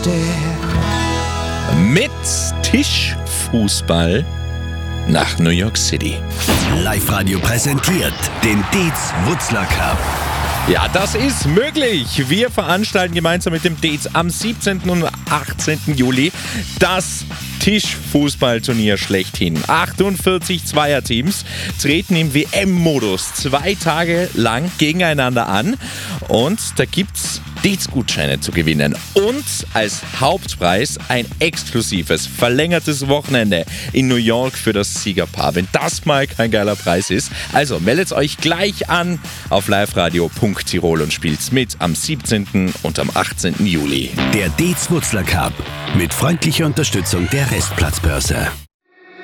Mit Tischfußball nach New York City. Live-Radio präsentiert den Dietz Wutzler Cup. Ja, das ist möglich. Wir veranstalten gemeinsam mit dem Dietz am 17. und 18. Juli das Tischfußballturnier schlechthin. 48 Zweierteams treten im WM-Modus 2 Tage lang gegeneinander an und da gibt's Dietz-Gutscheine zu gewinnen und als Hauptpreis ein exklusives, verlängertes Wochenende in New York für das Siegerpaar. Wenn das mal kein geiler Preis ist, also meldet euch gleich an auf liveradio.tirol und spielt's mit am 17. und am 18. Juli. Der Dietz Wutzler Cup mit freundlicher Unterstützung der Restplatzbörse.